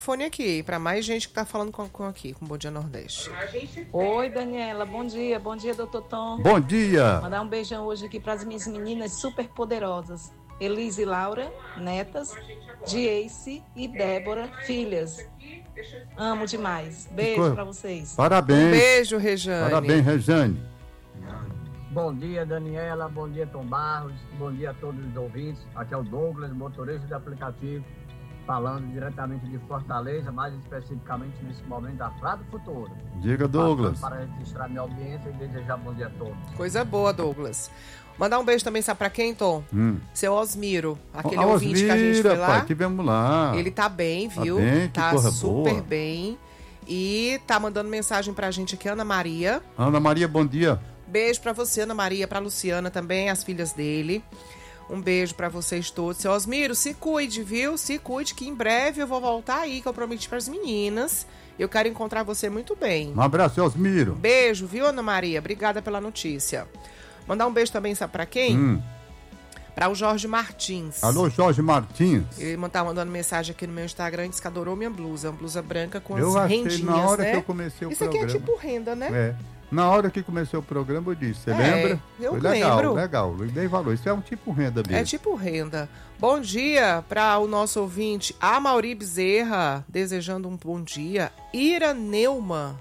Fone aqui, para mais gente que tá falando com Bom Dia Nordeste. Oi, Daniela, bom dia, doutor Tom. Bom dia. Mandar um beijão hoje aqui para as minhas meninas super poderosas, Elise e Laura, netas, Dieice e Débora, filhas. Amo demais. Beijo para vocês. Parabéns. Um beijo, Rejane. Parabéns, Rejane. Bom dia, Daniela, bom dia, Tom Barros, bom dia a todos os ouvintes. Aqui é o Douglas, motorista de aplicativo, falando diretamente de Fortaleza, mais especificamente nesse momento da Prado Futuro. Diga, Douglas. Para registrar minha audiência e desejar bom dia a todos. Coisa boa, Douglas. Mandar um beijo também, sabe pra quem, Tom? Seu Osmiro, aquele Osmira, ouvinte que a gente foi lá. pai, tivemos lá. Ele tá bem, viu? Tá bem, que tá porra super boa. bem. E tá mandando mensagem pra gente aqui, Ana Maria. Ana Maria, bom dia. Beijo pra você, Ana Maria, pra Luciana também, as filhas dele. Um beijo pra vocês todos. Seu Osmiro, se cuide, viu? Se cuide, que em breve eu vou voltar aí, que eu prometi pras meninas. Eu quero encontrar você muito bem. Um abraço, Osmiro. Beijo, viu, Ana Maria? Obrigada pela notícia. Mandar um beijo também, sabe pra quem? Pra o Jorge Martins. Alô, Jorge Martins. Ele tá mandando mensagem aqui no meu Instagram, diz que adorou minha blusa. Uma blusa branca com Eu as achei rendinhas, na hora né? que eu comecei o Isso aqui programa. é tipo renda, né? É. Na hora que começou o programa, eu disse, você lembra? Eu Foi legal, lembro. legal. Eu dei valor. Isso é um tipo renda mesmo. É tipo renda. Bom dia para o nosso ouvinte, Amauri Bezerra, desejando um bom dia. Ira Neumann.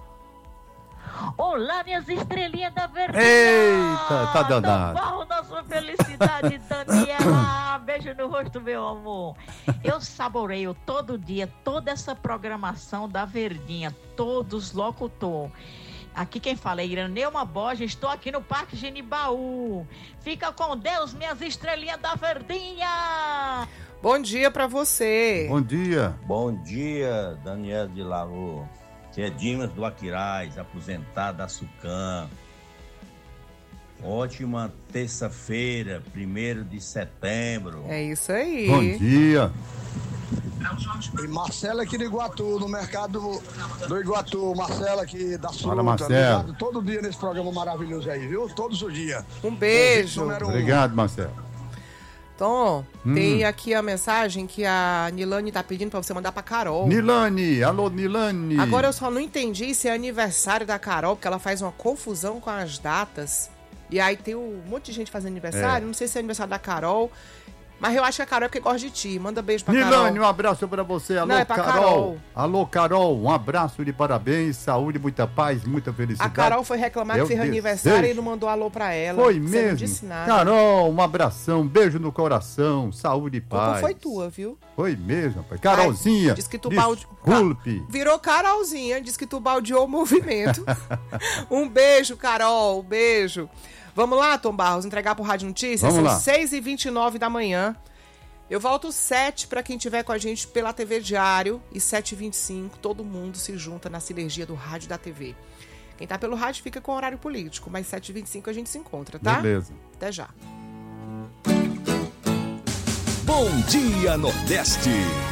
Olá, minhas estrelinhas da verdade. Eita, tá danado. Barro da sua felicidade, Daniela. Beijo no rosto, meu amor. Eu saboreio todo dia toda essa programação da Verdinha, todos locutor. Aqui quem fala é Iraneuma Borges, estou aqui no Parque Genibaú. Fica com Deus, minhas estrelinhas da Verdinha. Bom dia para você. Bom dia. Bom dia, Daniel de Laú. Que é Dimas do Aquiraz, aposentado da Sucam. Ótima terça-feira, 1º de setembro. É isso aí. Bom dia. E Marcelo aqui do Iguatu, no mercado do Iguatu. Marcelo aqui da Fruta. Fala, Marcelo. Ligado todo dia nesse programa maravilhoso aí, viu? Todos os dias. Um beijo. Obrigado, Marcelo. Tom, tem aqui a mensagem que a Nilane tá pedindo pra você mandar pra Carol. Nilane, alô, Nilane. Agora eu só não entendi se é aniversário da Carol, porque ela faz uma confusão com as datas. E aí tem um monte de gente fazendo aniversário. Não sei se é aniversário da Carol. Mas eu acho que a Carol é porque gosta de ti. Manda beijo pra Carol. Nilane, um abraço pra você. Alô, Não, é pra Carol. Carol. Alô, Carol. Um abraço de parabéns, saúde, muita paz, muita felicidade. A Carol foi reclamar Eu que fez desejo. aniversário e não mandou alô pra ela. Foi Você mesmo? não disse nada. Carol, um abração, beijo no coração, saúde e A culpa paz. foi tua, viu? Foi mesmo, pai. Carolzinha, Ai, diz que tu desculpe. Virou Carolzinha, diz que tu baldeou o movimento. Um beijo, Carol, um beijo. Vamos lá, Tom Barros, entregar pro Rádio Notícias? Vamos lá. São 6h29 da manhã. Eu volto 7 para quem estiver com a gente pela TV Diário e 7h25 todo mundo se junta na sinergia do rádio e da TV. Quem tá pelo rádio fica com horário político, mas 7h25 a gente se encontra, tá? Beleza. Até já. Bom dia, Nordeste.